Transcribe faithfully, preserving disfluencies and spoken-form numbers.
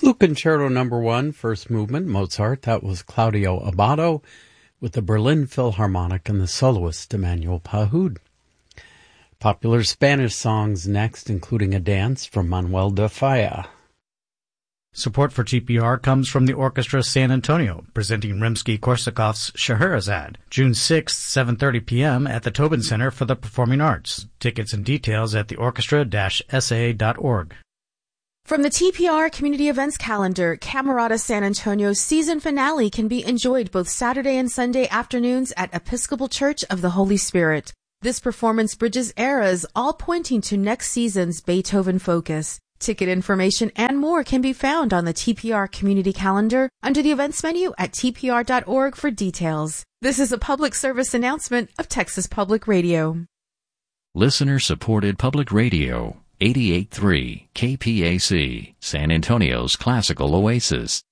Flute Concerto Number One, First Movement, Mozart. That was Claudio Abbado with the Berlin Philharmonic and the soloist Emmanuel Pahud. Popular Spanish songs next, including a dance from Manuel de Falla. Support for T P R comes from the Orchestra San Antonio, presenting Rimsky-Korsakov's Scheherazade, June sixth, seven thirty p.m. at the Tobin Center for the Performing Arts. Tickets and details at the orchestra dash s a dot org. From the T P R Community Events Calendar, Camerata San Antonio's season finale can be enjoyed both Saturday and Sunday afternoons at Episcopal Church of the Holy Spirit. This performance bridges eras, all pointing to next season's Beethoven focus. Ticket information and more can be found on the T P R Community Calendar under the events menu at t p r dot org for details. This is a public service announcement of Texas Public Radio. Listener-supported public radio, eighty-eight point three K P A C, San Antonio's classical oasis.